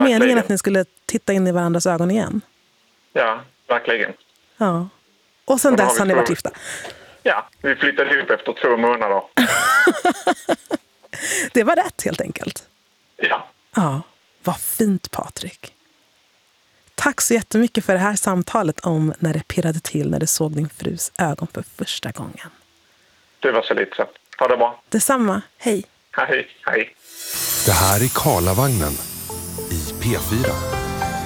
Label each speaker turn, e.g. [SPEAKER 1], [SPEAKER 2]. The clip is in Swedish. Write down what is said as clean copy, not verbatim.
[SPEAKER 1] meningen att ni skulle titta in i varandras ögon igen.
[SPEAKER 2] Ja, verkligen.
[SPEAKER 1] Ja. Och sen dess har ni varit gifta.
[SPEAKER 2] Ja, vi flyttade ihop efter 2 månader.
[SPEAKER 1] Det var rätt helt enkelt.
[SPEAKER 2] Ja.
[SPEAKER 1] Ja, vad fint Patrik. Tack så jättemycket för det här samtalet om när det pirrade till när du såg din frus ögon för första gången.
[SPEAKER 2] Det var så lite så. Ha det bra.
[SPEAKER 1] Detsamma. Hej.
[SPEAKER 2] Hej, hej.
[SPEAKER 3] Det här är Karlavagnen i P4.